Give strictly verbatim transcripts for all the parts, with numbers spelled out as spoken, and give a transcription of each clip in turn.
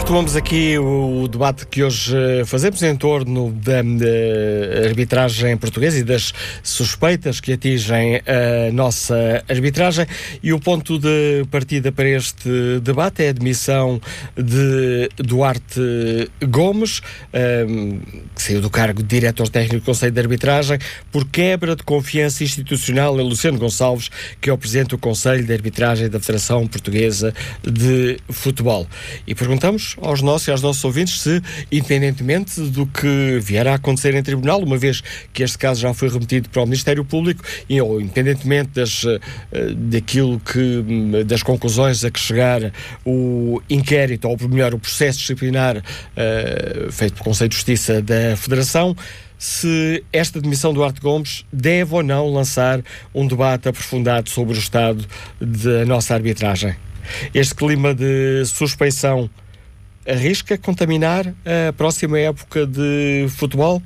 Retomamos aqui o debate que hoje fazemos em torno da, da arbitragem portuguesa e das suspeitas que atingem a nossa arbitragem, e o ponto de partida para este debate é a admissão de Duarte Gomes, um, que saiu do cargo de diretor técnico do Conselho de Arbitragem por quebra de confiança institucional em Luciano Gonçalves, que é o presidente do Conselho de Arbitragem da Federação Portuguesa de Futebol. E perguntamos aos nossos e aos nossos ouvintes se, independentemente do que vier a acontecer em tribunal, uma vez que este caso já foi remetido para o Ministério Público, e, ou independentemente das, daquilo que, das conclusões a que chegar o inquérito, ou melhor, o processo disciplinar uh, feito pelo Conselho de Justiça da Federação, se esta demissão do Duarte Gomes deve ou não lançar um debate aprofundado sobre o estado da nossa arbitragem. Este clima de suspeição arrisca contaminar a próxima época de futebol?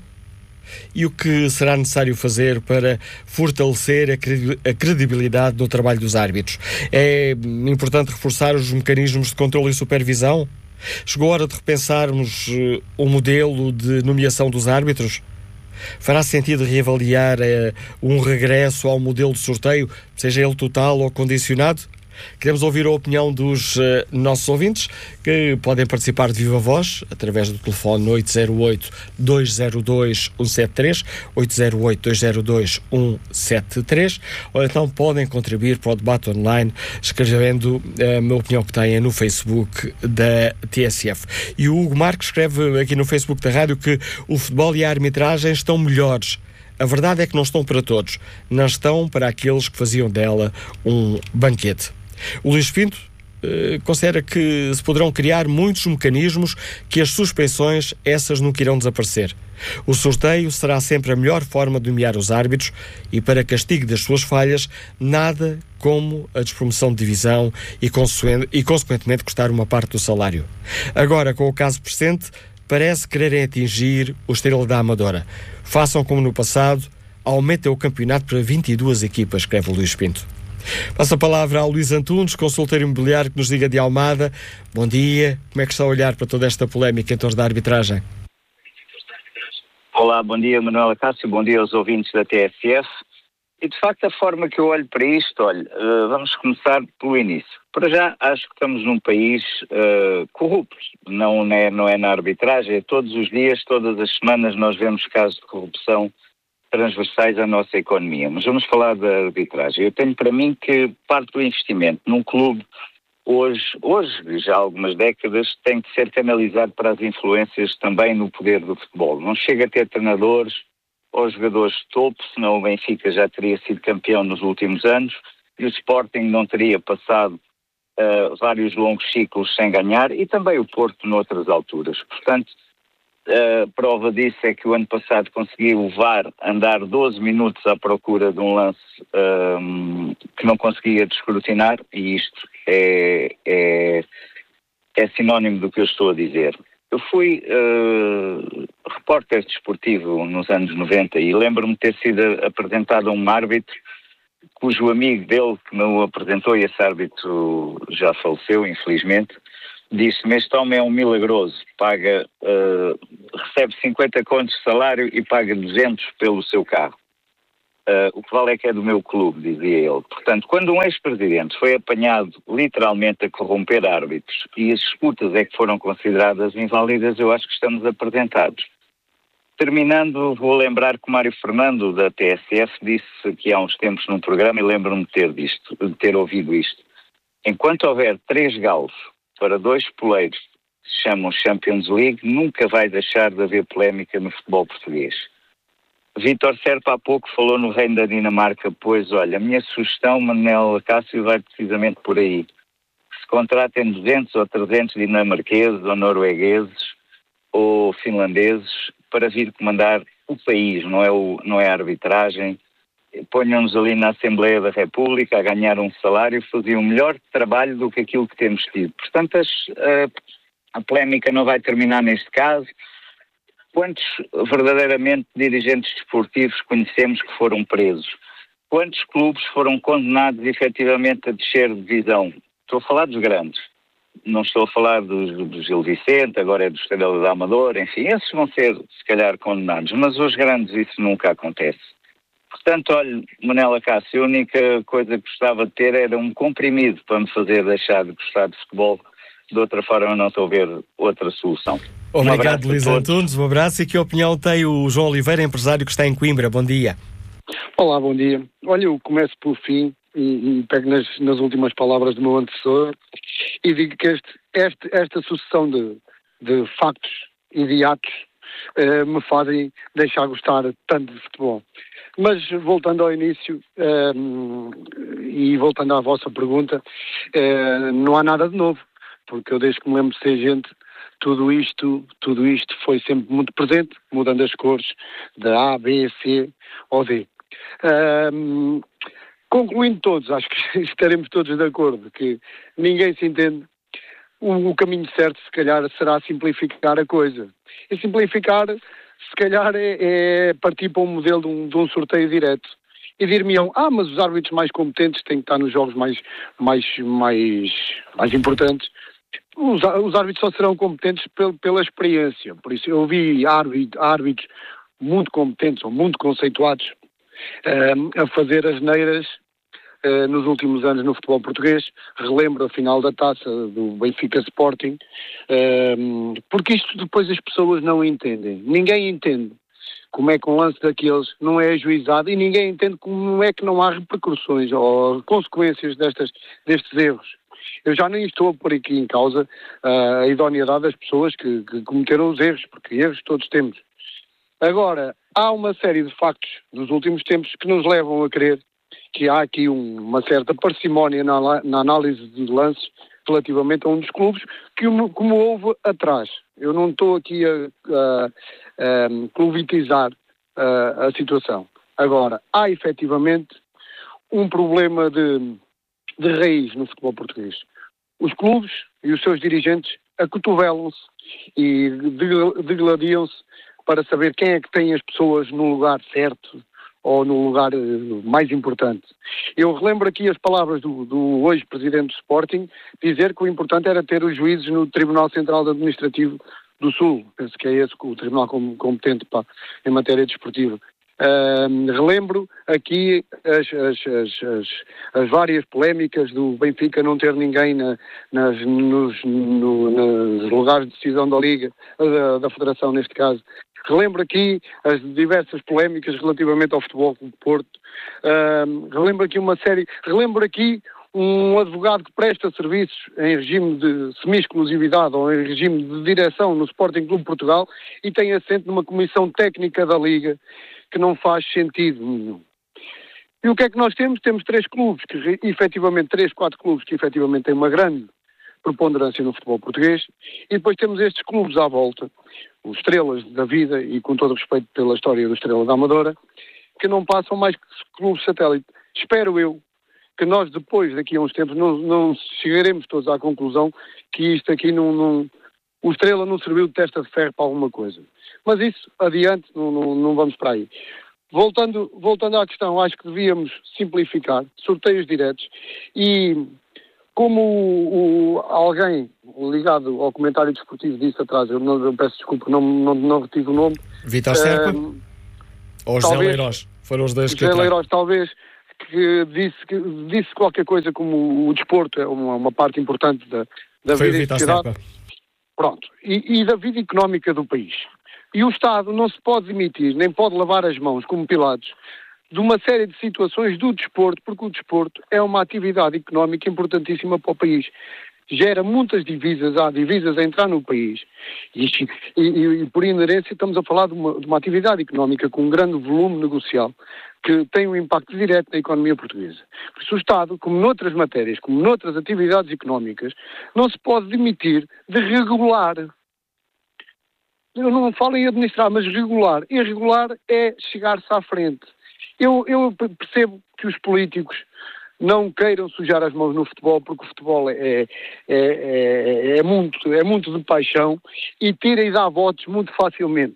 E o que será necessário fazer para fortalecer a credibilidade do trabalho dos árbitros? É importante reforçar os mecanismos de controle e supervisão? Chegou a hora de repensarmos uh, o modelo de nomeação dos árbitros? Fará sentido reavaliar uh, um regresso ao modelo de sorteio, seja ele total ou condicionado? Queremos ouvir a opinião dos uh, nossos ouvintes, que podem participar de viva voz através do telefone oito zero oito, dois zero dois, um sete três, oito zero oito, dois zero dois, um sete três, ou então podem contribuir para o debate online escrevendo a opinião que têm no Facebook da T S F. E o Hugo Marques escreve aqui no Facebook da rádio que o futebol e a arbitragem estão melhores. A verdade é que não estão para todos, não estão para aqueles que faziam dela um banquete. O Luís Pinto uh, considera que se poderão criar muitos mecanismos que as suspeições, essas nunca irão desaparecer. O sorteio será sempre a melhor forma de nomear os árbitros e, para castigo das suas falhas, nada como a despromoção de divisão e, e consequentemente, custar uma parte do salário. Agora, com o caso presente, parece quererem atingir o Estrela da Amadora. Façam como no passado, aumentem o campeonato para vinte e duas equipas, escreve o Luís Pinto. Passo a palavra ao Luís Antunes, consultor imobiliário, que nos liga de Almada. Bom dia. Como é que está a olhar para toda esta polémica em torno da arbitragem? Olá, bom dia, Manuela Cássio. Bom dia aos ouvintes da T S F. E, de facto, a forma que eu olho para isto, olha, uh, vamos começar pelo início. Para já, acho que estamos num país uh, corrupto. Não é, não é na arbitragem. É todos os dias, todas as semanas, nós vemos casos de corrupção transversais à nossa economia. Mas vamos falar da arbitragem. Eu tenho para mim que parte do investimento num clube, hoje, hoje já há algumas décadas, tem que ser canalizado para as influências também no poder do futebol. Não chega a ter treinadores ou jogadores de topo, senão o Benfica já teria sido campeão nos últimos anos e o Sporting não teria passado uh, vários longos ciclos sem ganhar, e também o Porto noutras alturas. Portanto, a uh, prova disso é que o ano passado conseguiu o V A R andar doze minutos à procura de um lance um, que não conseguia descrutinar, e isto é, é, é sinónimo do que eu estou a dizer. Eu fui uh, repórter desportivo nos anos noventa e lembro-me de ter sido apresentado a um árbitro cujo amigo dele que me o apresentou, e esse árbitro já faleceu, infelizmente, disse-me: este homem é um milagroso, paga, uh, recebe cinquenta contos de salário e paga duzentos pelo seu carro. Uh, o que vale é que é do meu clube, dizia ele. Portanto, quando um ex-presidente foi apanhado literalmente a corromper árbitros e as disputas é que foram consideradas inválidas, eu acho que estamos apresentados. Terminando, vou lembrar que o Mário Fernando, da T S F, disse que há uns tempos num programa, e lembro-me de ter, disto, de ter ouvido isto: enquanto houver três galos para dois poleiros que se chamam Champions League, nunca vai deixar de haver polémica no futebol português. Vítor Serpa há pouco falou no Reino da Dinamarca. Pois, olha, a minha sugestão, Manuel Cássio, vai precisamente por aí. Que se contratem duzentos ou trezentos dinamarqueses ou noruegueses ou finlandeses para vir comandar o país, não é, o, não é a arbitragem. Ponham-nos ali na Assembleia da República a ganhar um salário, faziam um melhor trabalho do que aquilo que temos tido. Portanto, as, a, a polémica não vai terminar neste caso. Quantos verdadeiramente dirigentes desportivos conhecemos que foram presos? Quantos clubes foram condenados efetivamente a descer de divisão? Estou a falar dos grandes. não estou a falar do, do Gil Vicente, agora é do Estrela da Amadora, enfim, esses vão ser, se calhar, condenados, mas os grandes isso nunca acontece. Portanto, olha, Manela Cássio, a única coisa que gostava de ter era um comprimido para me fazer deixar de gostar de futebol. De outra forma, eu não estou a ver outra solução. Obrigado, um Luís Antunes. Um abraço. E que opinião tem o João Oliveira, empresário que está em Coimbra? Bom dia. Olá, bom dia. Olha, eu começo pelo fim e, e pego nas, nas últimas palavras do meu antecessor e digo que este, este, esta sucessão de, de factos e de atos eh, me fazem deixar gostar tanto de futebol. Mas voltando ao início eh, e voltando à vossa pergunta, eh, não há nada de novo, porque eu desde que me lembro de ser gente, tudo isto, tudo isto foi sempre muito presente, mudando as cores da A, B, C ou D. Um, concluindo todos, acho que estaremos todos de acordo que ninguém se entende. O, o caminho certo, se calhar, será simplificar a coisa. E simplificar, se calhar, é, é partir para um modelo de um, de um sorteio direto. E dir-me-ão, ah, mas os árbitros mais competentes têm que estar nos jogos mais, mais, mais, mais importantes. Os, os árbitros só serão competentes pel, pela experiência. Por isso, eu vi árbitros, árbitros muito competentes ou muito conceituados uh, a fazer asneiras uh, nos últimos anos no futebol português. Relembro a final da taça do Benfica Sporting, uh, porque isto depois as pessoas não entendem. Ninguém entende como é que um lance daqueles não é ajuizado e ninguém entende como é que não há repercussões ou consequências destas, destes erros. Eu já nem estou a pôr aqui em causa uh, a idoneidade das pessoas que, que cometeram os erros, porque erros todos temos. Agora, há uma série de factos dos últimos tempos que nos levam a crer que há aqui um, uma certa parcimónia na, na análise de lances relativamente a um dos clubes, que como houve atrás. Eu não estou aqui a, a, a clubitizar a, a situação. Agora, há efetivamente um problema de, de raiz no futebol português. Os clubes e os seus dirigentes acotovelam-se e degladiam-se para saber quem é que tem as pessoas no lugar certo ou no lugar uh, mais importante. Eu relembro aqui as palavras do, do hoje Presidente do Sporting, dizer que o importante era ter os juízes no Tribunal Central Administrativo do Sul. Penso que é esse o tribunal competente pá, em matéria desportiva. Uh, relembro aqui as, as, as, as, as várias polémicas do Benfica não ter ninguém na, nas, nos, no, nos lugares de decisão da Liga, da, da Federação neste caso. Relembro aqui as diversas polémicas relativamente ao Futebol Clube de Porto. Uh, relembro aqui uma série... Relembro aqui um advogado que presta serviços em regime de semi-exclusividade ou em regime de direção no Sporting Clube de Portugal e tem assento numa comissão técnica da Liga que não faz sentido nenhum. E o que é que nós temos? Temos três clubes, que efetivamente, três, quatro clubes que efetivamente têm uma grande preponderância no futebol português, e depois temos estes clubes à volta, os Estrelas da vida, e com todo o respeito pela história do Estrela da Amadora, que não passam mais que clubes satélite. Espero eu que nós depois, daqui a uns tempos, não, não chegaremos todos à conclusão que isto aqui não, não... O Estrela não serviu de testa de ferro para alguma coisa. Mas isso, adiante, não, não, não vamos para aí. Voltando, voltando à questão, acho que devíamos simplificar, sorteios diretos, e como o, o, alguém ligado ao comentário desportivo disse atrás, eu, não, eu peço desculpa, não, não, não retive o nome. Vítor Serpa? Uh, ou José Leiroz? Foram os dois que José Leiroz, talvez, que disse, que disse qualquer coisa como o desporto é uma, uma parte importante da, da Foi vida e sociedade. Pronto. E, e da vida económica do país. E o Estado não se pode demitir, nem pode lavar as mãos como Pilatos, de uma série de situações do desporto, porque o desporto é uma atividade económica importantíssima para o país. Gera muitas divisas, há divisas a entrar no país. E, e, e por inerência estamos a falar de uma, de uma atividade económica com um grande volume negocial que tem um impacto direto na economia portuguesa. Por isso o Estado, como noutras matérias, como noutras atividades económicas, não se pode demitir de regular. Eu não falo em administrar, mas regular. E regular é chegar-se à frente. Eu, eu percebo que os políticos não queiram sujar as mãos no futebol, porque o futebol é, é, é, é, muito, é muito de paixão e tira e dá votos muito facilmente.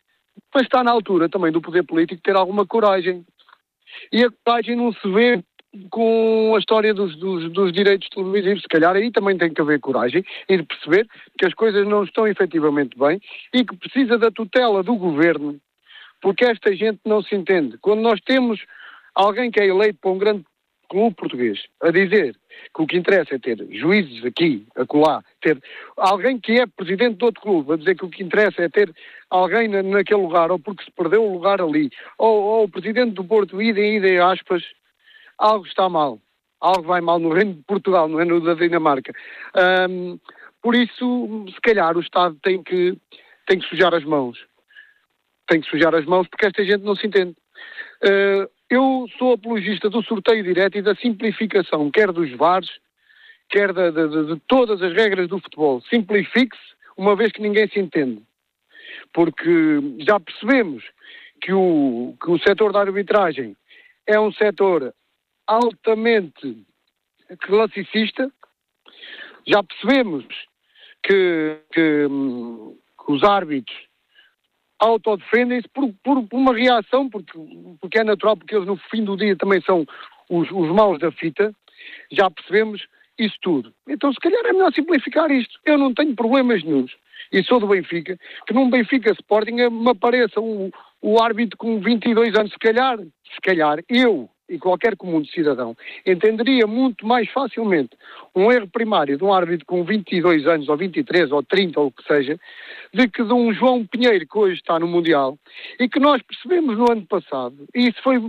Mas está na altura também do poder político ter alguma coragem. E a coragem não se vê com a história dos, dos, dos direitos televisivos. Se calhar aí também tem que haver coragem e de perceber que as coisas não estão efetivamente bem e que precisa da tutela do governo, porque esta gente não se entende. Quando nós temos alguém que é eleito para um grande clube português a dizer que o que interessa é ter juízes aqui, acolá, ter alguém que é presidente de outro clube a dizer que o que interessa é ter alguém na, naquele lugar, ou porque se perdeu o lugar ali, ou, ou o presidente do Porto, idem, idem, aspas, algo está mal. Algo vai mal no reino de Portugal, no reino da Dinamarca. Um, por isso, se calhar, o Estado tem que, tem que sujar as mãos. Tem que sujar as mãos porque esta gente não se entende. Uh, eu sou apologista do sorteio direto e da simplificação, quer dos V A Rs, quer de, de, de, de todas as regras do futebol. Simplifique-se, uma vez que ninguém se entende. Porque já percebemos que o, que o setor da arbitragem é um setor altamente classicista. Já percebemos que, que, que os árbitros autodefendem-se por, por, por uma reação, porque, porque é natural, porque eles no fim do dia também são os, os maus da fita. Já percebemos isso tudo. Então se calhar é melhor simplificar isto. Eu não tenho problemas nenhuns, e sou do Benfica, que num Benfica Sporting me apareça o, o árbitro com vinte e dois anos. Se calhar, se calhar eu e qualquer comum de cidadão entenderia muito mais facilmente um erro primário de um árbitro com vinte e dois anos, ou vinte e três, ou trinta, ou o que seja, de que de um João Pinheiro que hoje está no Mundial, e que nós percebemos no ano passado, e isso foi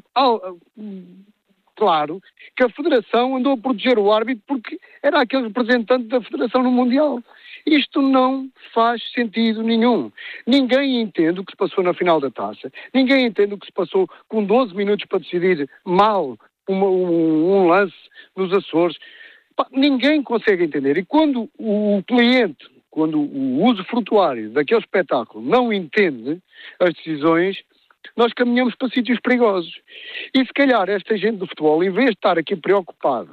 claro, que a Federação andou a proteger o árbitro porque era aquele representante da Federação no Mundial. Isto não faz sentido nenhum. Ninguém entende o que se passou na final da Taça. Ninguém entende o que se passou com doze minutos para decidir mal uma, um, um lance nos Açores. Pá, ninguém consegue entender. E quando o cliente, quando o usufrutuário daquele espetáculo não entende as decisões, nós caminhamos para sítios perigosos. E se calhar esta gente do futebol, em vez de estar aqui preocupado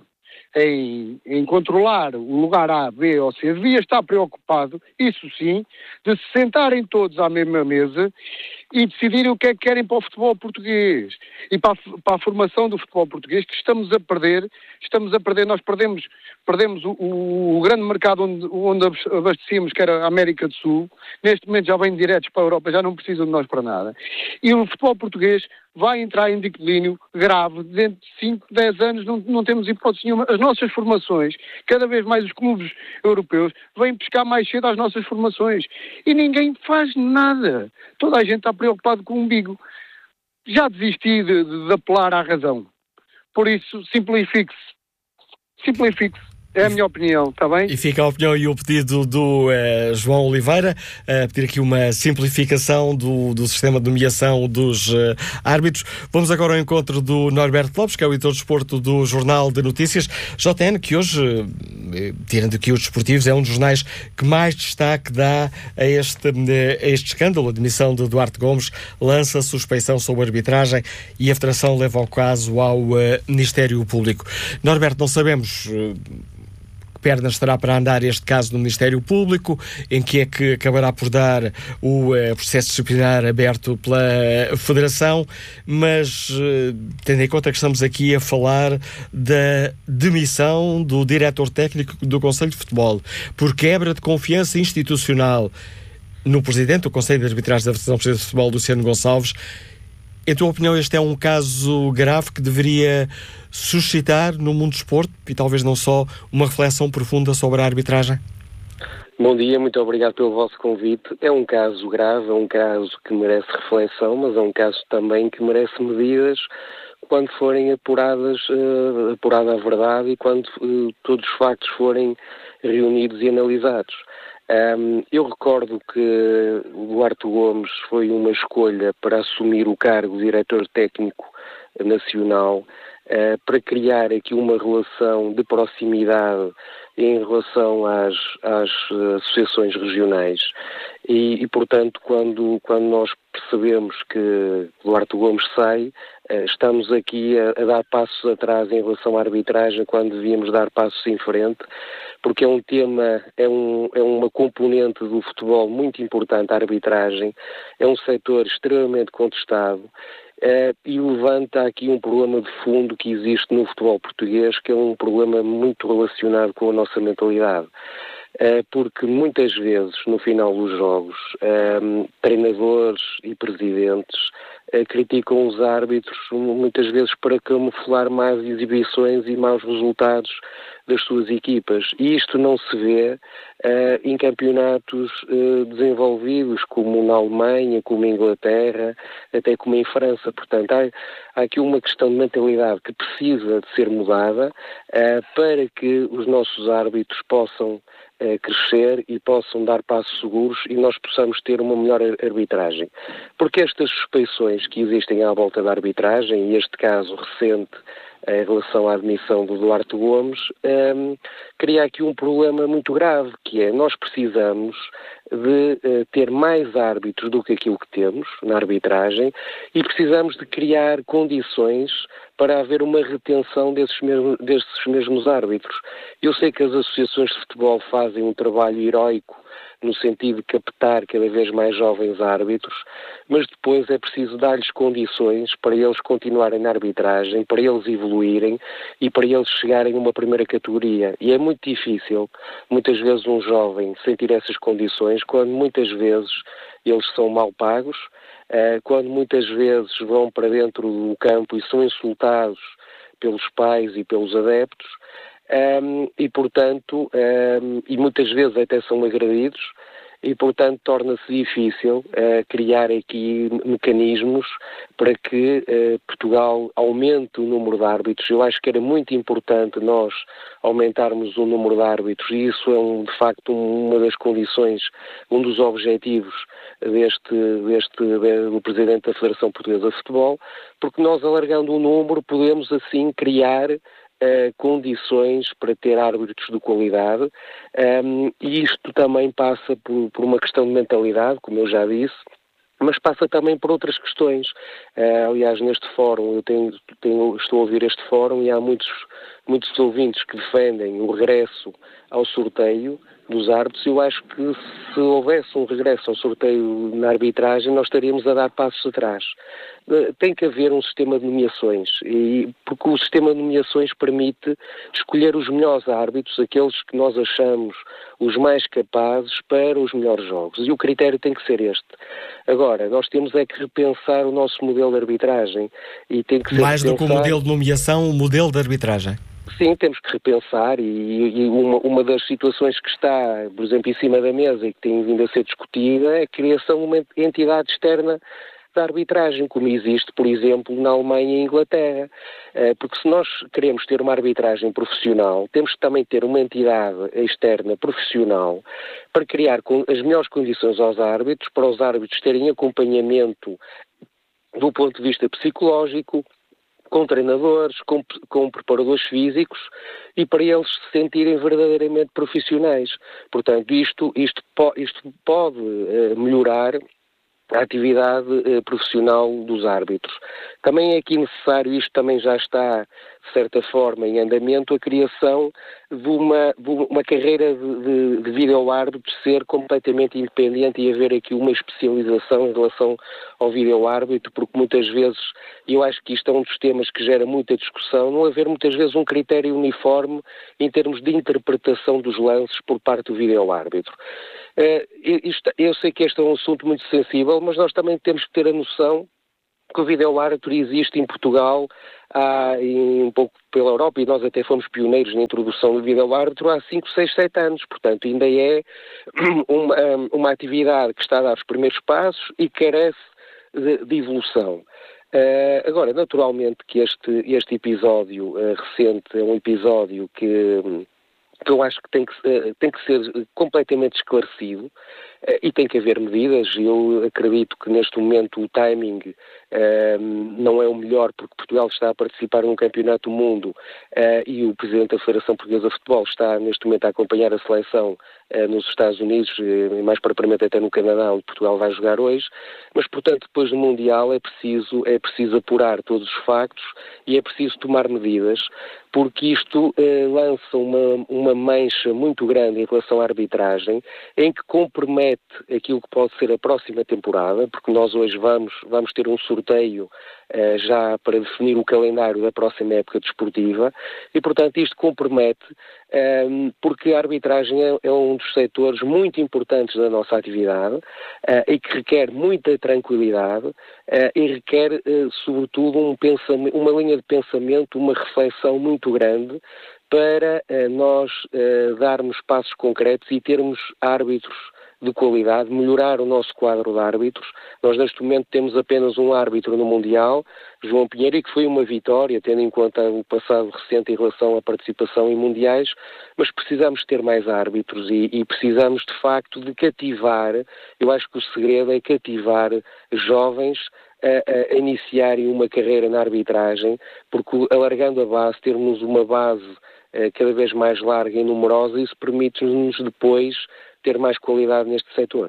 Em, em controlar o lugar A, B ou C, devia estar preocupado, isso sim, de se sentarem todos à mesma mesa e decidirem o que é que querem para o futebol português e para a, para a formação do futebol português, que estamos a perder, estamos a perder, nós perdemos, perdemos o, o, o grande mercado onde, onde abastecíamos, que era a América do Sul. Neste momento já vêm diretos para a Europa, já não precisam de nós para nada. E o futebol português vai entrar em declínio grave. Dentro de cinco, dez anos não, não temos hipótese nenhuma. As nossas formações, cada vez mais os clubes europeus, vêm pescar mais cedo às nossas formações. E ninguém faz nada. Toda a gente está preocupado com o umbigo. Já desisti de, de, de apelar à razão. Por isso, simplifique-se. Simplifique-se. É a minha opinião, está bem? E fica a opinião e o pedido do uh, João Oliveira, a uh, pedir aqui uma simplificação do, do sistema de nomeação dos uh, árbitros. Vamos agora ao encontro do Norberto Lopes, que é o editor de desporto do Jornal de Notícias. J N, que hoje, uh, tirando aqui os desportivos, é um dos jornais que mais destaque dá a este, uh, a este escândalo. A demissão de Duarte Gomes lança suspeição sobre a arbitragem e a Federação leva o caso ao uh, Ministério Público. Norberto, não sabemos Uh, pernas estará para andar este caso no Ministério Público, em que é que acabará por dar o uh, processo disciplinar aberto pela Federação, mas uh, tendo em conta que estamos aqui a falar da demissão do diretor técnico do Conselho de Futebol por quebra de confiança institucional no Presidente do Conselho de Arbitragem da Federação Portuguesa de Futebol, Luciano Gonçalves, em tua opinião este é um caso grave que deveria suscitar no mundo do desporto e talvez não só uma reflexão profunda sobre a arbitragem? Bom dia, muito obrigado pelo vosso convite. É um caso grave, é um caso que merece reflexão, mas é um caso também que merece medidas quando forem apuradas, uh, apurada a verdade e quando uh, todos os factos forem reunidos e analisados. Um, eu recordo que o Duarte Gomes foi uma escolha para assumir o cargo de diretor técnico nacional, uh, para criar aqui uma relação de proximidade em relação às, às associações regionais e, e portanto, quando, quando nós percebemos que Duarte Gomes sai, uh, estamos aqui a, a dar passos atrás em relação à arbitragem quando devíamos dar passos em frente, porque é um tema, é, um, é uma componente do futebol muito importante, a arbitragem, é um setor extremamente contestado uh, e levanta aqui um problema de fundo que existe no futebol português, que é um problema muito relacionado com a nossa mentalidade. Uh, porque muitas vezes, no final dos jogos, uh, treinadores e presidentes uh, criticam os árbitros muitas vezes para camuflar más exibições e maus resultados das suas equipas. E isto não se vê uh, em campeonatos uh, desenvolvidos, como na Alemanha, como em Inglaterra, até como em França. Portanto, há, há aqui uma questão de mentalidade que precisa de ser mudada uh, para que os nossos árbitros possam uh, crescer e possam dar passos seguros e nós possamos ter uma melhor arbitragem. Porque estas suspeições que existem à volta da arbitragem, e este caso recente em relação à admissão do Duarte Gomes, um, cria aqui um problema muito grave, que é nós precisamos de uh, ter mais árbitros do que aquilo que temos na arbitragem e precisamos de criar condições para haver uma retenção desses mesmos, desses mesmos árbitros. Eu sei que as associações de futebol fazem um trabalho heroico no sentido de captar cada vez mais jovens árbitros, mas depois é preciso dar-lhes condições para eles continuarem na arbitragem, para eles evoluírem e para eles chegarem a uma primeira categoria. E é muito difícil, muitas vezes, um jovem sentir essas condições, quando muitas vezes eles são mal pagos, quando muitas vezes vão para dentro do campo e são insultados pelos pais e pelos adeptos, Um, e, portanto, um, e muitas vezes até são agredidos, e, portanto, torna-se difícil uh, criar aqui mecanismos para que uh, Portugal aumente o número de árbitros. Eu acho que era muito importante nós aumentarmos o número de árbitros, e isso é, um, de facto, uma das condições, um dos objetivos deste, deste, do Presidente da Federação Portuguesa de Futebol, porque nós, alargando o número, podemos, assim, criar Uh, condições para ter árbitros de qualidade, um, e isto também passa por, por uma questão de mentalidade, como eu já disse, mas passa também por outras questões. Uh, aliás, neste fórum, eu tenho, tenho, estou a ouvir este fórum e há muitos, muitos ouvintes que defendem o regresso ao sorteio dos árbitros. Eu acho que se houvesse um regresso ao sorteio na arbitragem, nós estaríamos a dar passos atrás. Tem que haver um sistema de nomeações, e, porque o sistema de nomeações permite escolher os melhores árbitros, aqueles que nós achamos os mais capazes para os melhores jogos. E o critério tem que ser este. Agora, nós temos é que repensar o nosso modelo de arbitragem. E tem que ser mais repensar... do que o modelo de nomeação, o modelo de arbitragem. Sim, temos que repensar, e, e uma, uma das situações que está, por exemplo, em cima da mesa e que tem vindo a ser discutida é a criação de uma entidade externa da arbitragem, como existe, por exemplo, na Alemanha e Inglaterra. Porque se nós queremos ter uma arbitragem profissional, temos que também ter uma entidade externa profissional para criar as melhores condições aos árbitros, para os árbitros terem acompanhamento do ponto de vista psicológico, com treinadores, com, com preparadores físicos, e para eles se sentirem verdadeiramente profissionais. Portanto, isto, isto, isto pode uh, melhorar a atividade uh, profissional dos árbitros. Também é aqui necessário, isto também já está, de certa forma, em andamento, a criação de uma, de uma carreira de, de, de vídeo-árbitro ser completamente independente e haver aqui uma especialização em relação ao vídeo-árbitro, porque muitas vezes, e eu acho que isto é um dos temas que gera muita discussão, não haver muitas vezes um critério uniforme em termos de interpretação dos lances por parte do vídeo-árbitro. Uh, isto, eu sei que este é um assunto muito sensível, mas nós também temos que ter a noção que o vídeo-árbitro existe em Portugal, há, em, um pouco pela Europa, e nós até fomos pioneiros na introdução do vídeo-árbitro há cinco, seis, sete anos. Portanto, ainda é uma, uma atividade que está a dar os primeiros passos e carece de, de evolução. Uh, agora, naturalmente que este, este episódio uh, recente é um episódio que... que eu acho que tem que, tem que ser completamente esclarecido e tem que haver medidas. Eu acredito que neste momento o timing um, não é o melhor, porque Portugal está a participar num campeonato do mundo uh, e o Presidente da Federação Portuguesa de Futebol está neste momento a acompanhar a seleção uh, nos Estados Unidos e mais propriamente até no Canadá, onde Portugal vai jogar hoje. Mas, portanto, depois do Mundial é preciso, é preciso apurar todos os factos e é preciso tomar medidas, porque isto eh, lança uma, uma mancha muito grande em relação à arbitragem, em que compromete compromete aquilo que pode ser a próxima temporada, porque nós hoje vamos, vamos ter um sorteio uh, já para definir o calendário da próxima época desportiva e, portanto, isto compromete, um, porque a arbitragem é, é um dos setores muito importantes da nossa atividade uh, e que requer muita tranquilidade uh, e requer, uh, sobretudo, um pensamento, uma linha de pensamento, uma reflexão muito grande para uh, nós uh, darmos passos concretos e termos árbitros de qualidade, melhorar o nosso quadro de árbitros. Nós, neste momento, temos apenas um árbitro no Mundial, João Pinheiro, e que foi uma vitória, tendo em conta o passado recente em relação à participação em Mundiais, mas precisamos ter mais árbitros e, e precisamos, de facto, de cativar, eu acho que o segredo é cativar jovens a, a iniciarem uma carreira na arbitragem, porque alargando a base, termos uma base cada vez mais larga e numerosa, isso permite-nos depois ter mais qualidade neste setor.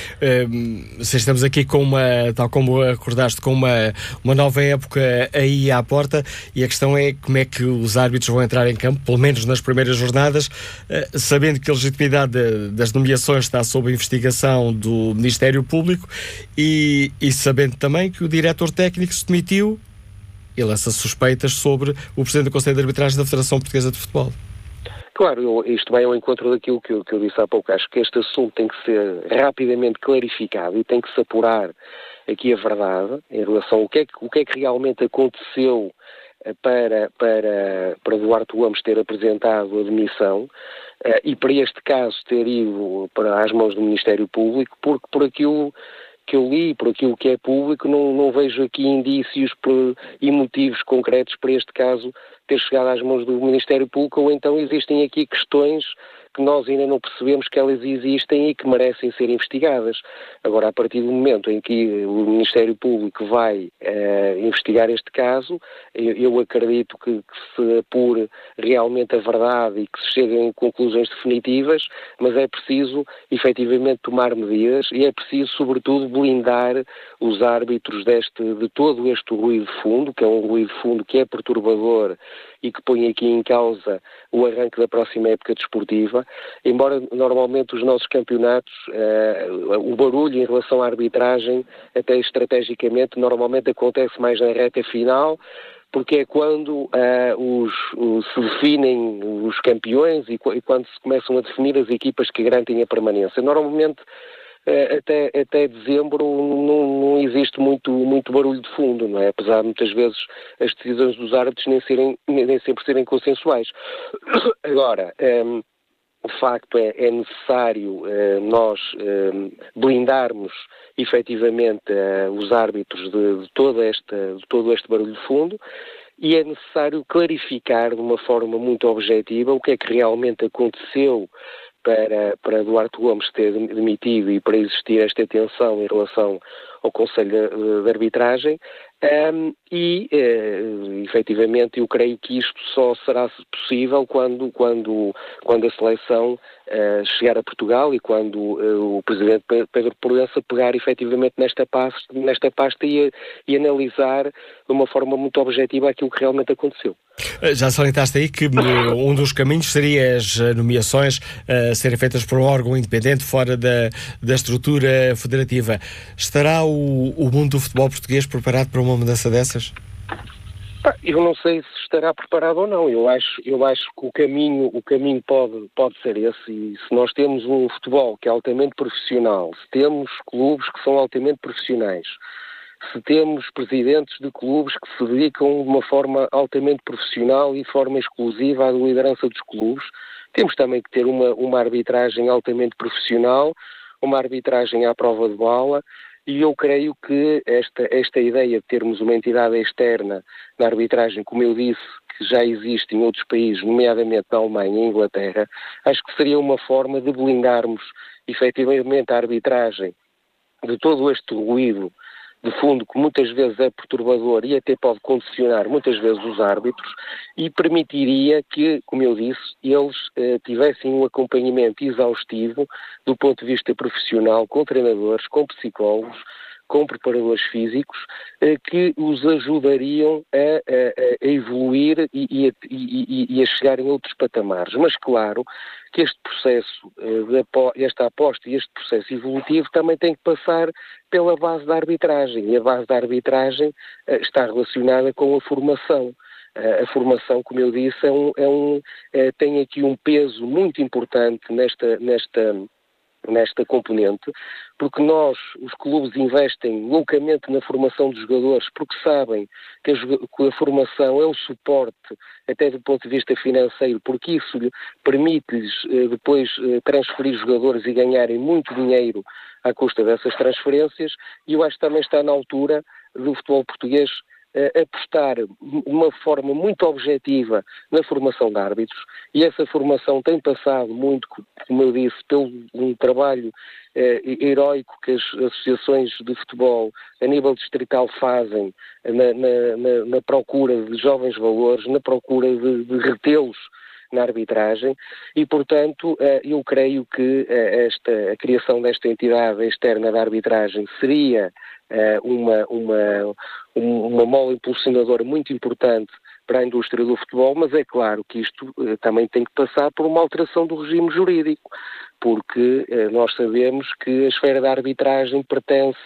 Um, se estamos aqui com uma, tal como acordaste, com uma, uma nova época aí à porta, e a questão é como é que os árbitros vão entrar em campo, pelo menos nas primeiras jornadas, uh, sabendo que a legitimidade de, das nomeações está sob investigação do Ministério Público e, e sabendo também que o diretor técnico se demitiu e lança suspeitas sobre o Presidente do Conselho de Arbitragem da Federação Portuguesa de Futebol. Claro, eu, isto vai ao encontro daquilo que eu, que eu disse há pouco. Acho que este assunto tem que ser rapidamente clarificado e tem que se apurar aqui a verdade em relação ao que é que, o que, é que realmente aconteceu para, para, para Duarte Gomes ter apresentado a demissão uh, e para este caso ter ido para as mãos do Ministério Público, porque por aquilo que eu li, por aquilo que é público, não, não vejo aqui indícios por, e motivos concretos para este caso ter chegado às mãos do Ministério Público, ou então existem aqui questões que nós ainda não percebemos que elas existem e que merecem ser investigadas. Agora, a partir do momento em que o Ministério Público vai uh, investigar este caso, eu, eu acredito que, que se apure realmente a verdade e que se cheguem a conclusões definitivas, mas é preciso, efetivamente, tomar medidas e é preciso, sobretudo, blindar os árbitros deste, de todo este ruído de fundo, que é um ruído de fundo que é perturbador e que põe aqui em causa o arranque da próxima época desportiva, embora normalmente os nossos campeonatos, uh, o barulho em relação à arbitragem, até estrategicamente, normalmente acontece mais na reta final, porque é quando uh, os, os, se definem os campeões e, e quando se começam a definir as equipas que garantem a permanência. Normalmente, Até, até dezembro não, não existe muito, muito barulho de fundo, não é? Apesar de muitas vezes as decisões dos árbitros nem, serem, nem sempre serem consensuais. Agora, um, o facto é, é necessário uh, nós um, blindarmos efetivamente uh, os árbitros de, de, toda esta, de todo este barulho de fundo, e é necessário clarificar de uma forma muito objetiva o que é que realmente aconteceu Para, para Duarte Gomes ter demitido e para existir esta tensão em relação ao Conselho de, de Arbitragem um, e, uh, efetivamente, eu creio que isto só será possível quando, quando, quando a seleção uh, chegar a Portugal e quando uh, o Presidente Pedro Proença pegar efetivamente nesta pasta, nesta pasta e, e analisar de uma forma muito objetiva aquilo que realmente aconteceu. Já salientaste aí que um dos caminhos seria as nomeações uh, serem feitas por um órgão independente fora da, da estrutura federativa. Estará o, o mundo do futebol português preparado para uma mudança dessas? Eu não sei se estará preparado ou não. Eu acho, eu acho que o caminho, o caminho pode, pode ser esse. E se nós temos um futebol que é altamente profissional, se temos clubes que são altamente profissionais, se temos presidentes de clubes que se dedicam de uma forma altamente profissional e de forma exclusiva à liderança dos clubes, temos também que ter uma, uma arbitragem altamente profissional, uma arbitragem à prova de bala, e eu creio que esta, esta ideia de termos uma entidade externa na arbitragem, como eu disse, que já existe em outros países, nomeadamente na Alemanha e Inglaterra, acho que seria uma forma de blindarmos efetivamente a arbitragem de todo este ruído de fundo que muitas vezes é perturbador e até pode condicionar muitas vezes os árbitros, e permitiria que, como eu disse, eles eh, tivessem um acompanhamento exaustivo do ponto de vista profissional, com treinadores, com psicólogos, com preparadores físicos eh, que os ajudariam a, a, a evoluir e, e, a, e, e a chegar em outros patamares. Mas claro que este processo, eh, esta aposta e este processo evolutivo também tem que passar pela base da arbitragem, e a base da arbitragem eh, está relacionada com a formação. A formação, como eu disse, é um, é um, é, tem aqui um peso muito importante nesta, nesta, nesta componente, porque nós, os clubes, investem loucamente na formação dos jogadores, porque sabem que a, que a formação é o suporte, até do ponto de vista financeiro, porque isso permite-lhes eh, depois eh, transferir jogadores e ganharem muito dinheiro à custa dessas transferências, e eu acho que também está na altura do futebol português apostar de uma forma muito objetiva na formação de árbitros, e essa formação tem passado muito, como eu disse, pelo um trabalho eh, heroico que as associações de futebol a nível distrital fazem na, na, na, na procura de jovens valores, na procura de, de retê-los na arbitragem, e portanto eu creio que esta, a criação desta entidade externa da arbitragem seria uma, uma, uma mola impulsionadora muito importante para a indústria do futebol, mas é claro que isto também tem que passar por uma alteração do regime jurídico, porque nós sabemos que a esfera da arbitragem pertence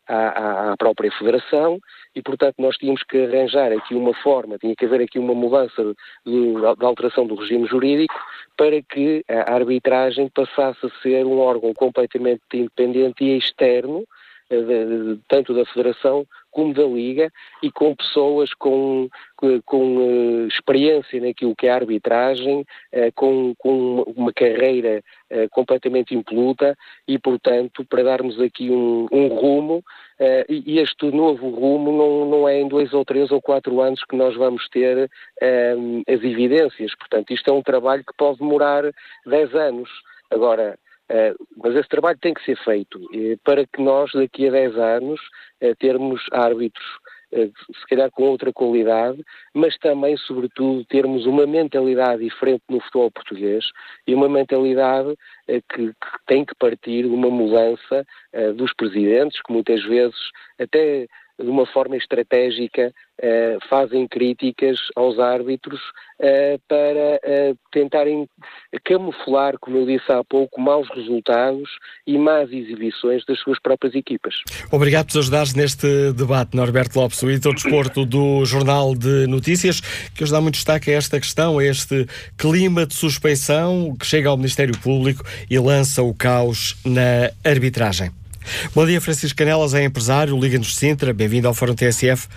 À, à própria Federação, e portanto nós tínhamos que arranjar aqui uma forma, tinha que haver aqui uma mudança de, de alteração do regime jurídico para que a arbitragem passasse a ser um órgão completamente independente e externo, de, de, tanto da Federação como da Liga, e com pessoas com, com, com uh, experiência naquilo que é a arbitragem, uh, com, com uma carreira uh, completamente impoluta, e portanto para darmos aqui um, um rumo, uh, e este novo rumo não, não é em dois ou três ou quatro anos que nós vamos ter uh, as evidências, portanto isto é um trabalho que pode demorar dez anos. Agora, Uh, mas esse trabalho tem que ser feito uh, para que nós, daqui a dez anos, uh, termos árbitros, uh, se calhar com outra qualidade, mas também, sobretudo, termos uma mentalidade diferente no futebol português, e uma mentalidade uh, que, que tem que partir de uma mudança uh, dos presidentes, que muitas vezes, até de uma forma estratégica, eh, fazem críticas aos árbitros eh, para eh, tentarem camuflar, como eu disse há pouco, maus resultados e más exibições das suas próprias equipas. Obrigado por nos ajudares neste debate, Norberto Lopes, o editor de desporto do Jornal de Notícias, que hoje dá muito destaque a esta questão, a este clima de suspeição que chega ao Ministério Público e lança o caos na arbitragem. Bom dia, Francisco Canelas, é empresário, Liga-nos de Sintra, bem-vindo ao Fórum T S F.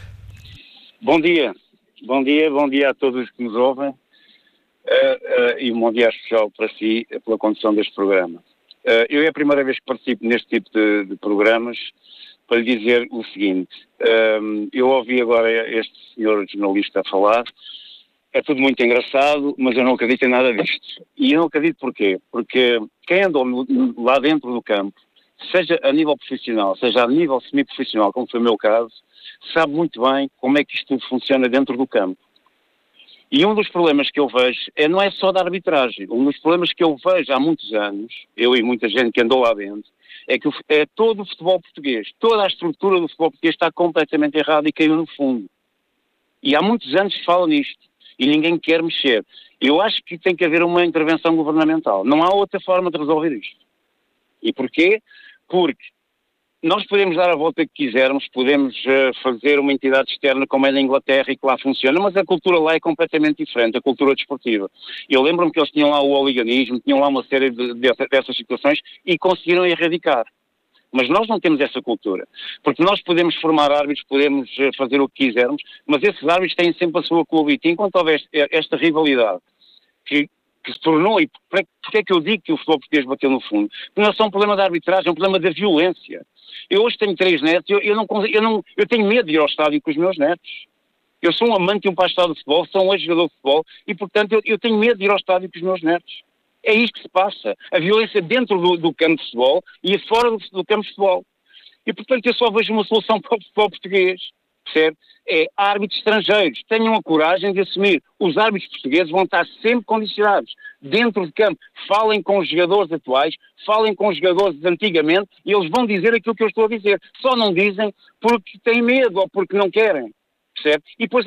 Bom dia, bom dia, bom dia a todos que nos ouvem, uh, uh, e um bom dia especial para si, pela condução deste programa. Uh, eu é a primeira vez que participo neste tipo de, de programas, para lhe dizer o seguinte, uh, eu ouvi agora este senhor jornalista a falar, é tudo muito engraçado, mas eu não acredito em nada disto. E eu não acredito porquê? Porque quem andou no, lá dentro do campo, seja a nível profissional, seja a nível semi-profissional, como foi o meu caso, sabe muito bem como é que isto funciona dentro do campo. E um dos problemas que eu vejo é, não é só da arbitragem, um dos problemas que eu vejo há muitos anos, eu e muita gente que andou lá dentro, é que é todo o futebol português, toda a estrutura do futebol português está completamente errada e caiu no fundo. E há muitos anos se fala nisto, e ninguém quer mexer. Eu acho que tem que haver uma intervenção governamental. Não há outra forma de resolver isto. E porquê? Porque nós podemos dar a volta que quisermos, podemos uh, fazer uma entidade externa como é na Inglaterra e que lá funciona, mas a cultura lá é completamente diferente, a cultura desportiva. Eu lembro-me que eles tinham lá o hooliganismo, tinham lá uma série de, de, dessas situações e conseguiram erradicar. Mas nós não temos essa cultura, porque nós podemos formar árbitros, podemos uh, fazer o que quisermos, mas esses árbitros têm sempre a sua clubite. Enquanto houver esta rivalidade que que se tornou, e porque é que eu digo que o futebol português bateu no fundo? Porque não é só um problema da arbitragem, é um problema da violência. Eu hoje tenho três netos, eu, eu, não, eu, não, eu tenho medo de ir ao estádio com os meus netos. Eu sou um amante e um pastor de futebol, sou um ex-jogador de futebol, e portanto eu, eu tenho medo de ir ao estádio com os meus netos. É isto que se passa. A violência dentro do, do campo de futebol e fora do, do campo de futebol. E portanto eu só vejo uma solução para o futebol português. Percebe? É árbitros estrangeiros. Tenham a coragem de assumir. Os árbitros portugueses vão estar sempre condicionados. dentro de campo. Falem com os jogadores atuais, falem com os jogadores de antigamente e eles vão dizer aquilo que eu estou a dizer. Só não dizem porque têm medo ou porque não querem, percebe? E depois